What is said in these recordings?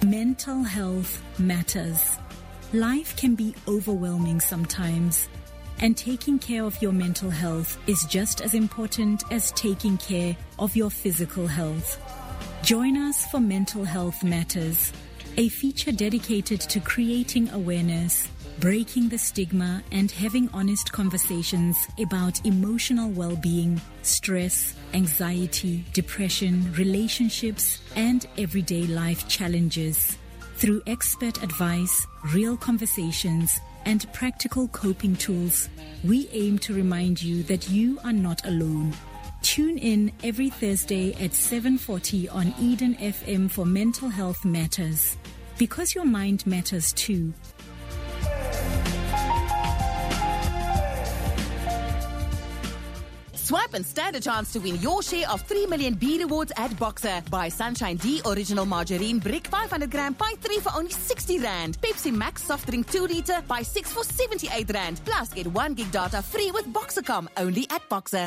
Mental health matters. Life can be overwhelming sometimes, and taking care of your mental health is just as important as taking care of your physical health. Join us for Mental Health Matters, a feature dedicated to creating awareness, breaking the stigma, and having honest conversations about emotional well-being, stress, anxiety, depression, relationships, and everyday life challenges. Through expert advice, real conversations, and practical coping tools, we aim to remind you that you are not alone. Tune in every Thursday at 7:40 on Eden FM for Mental Health Matters, because your mind matters too. Swipe and stand a chance to win your share of 3 million B rewards at Boxer. Buy Sunshine D Original Margarine Brick 500 gram, buy 3 for only 60 Rand. Pepsi Max Soft Drink 2 liter, buy 6 for 78 Rand. Plus get 1 gig data free with Boxercom, only at Boxer.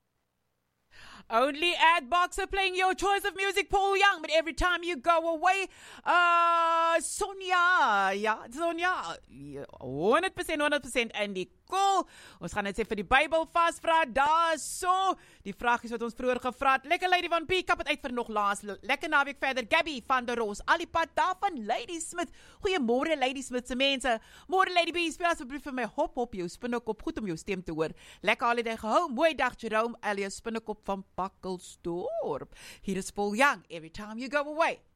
Only at Boxer, playing your choice of music, Paul Young. But every time you go away, Sonia, 100% Andy Cool. Ons gaan net sê vir die Bybel vasvra, daar so. Die vraag is wat ons vroeger gevra het. Lekker Lady Van P, kap het uit vir nog laas. Lekker naweek verder, Gabby van der Roos. Alipad daar van Lady Smith. Goeiemôre Lady Smith se mense. Môre Lady B, speel asseblief vir my hop jou spinnekop, goed om jou stem te hoor. Lekker holiday gehou, mooi dag Jerome, alias spinnekop van Pakkelsdorp. Hier is Paul Young, every time you go away.